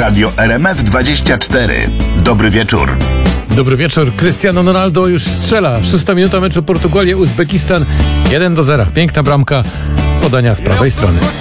Radio RMF24. Dobry wieczór. Dobry wieczór. Cristiano Ronaldo już strzela. 6. minuta meczu Portugalia-Uzbekistan. 1-0. Piękna bramka z podania z prawej strony.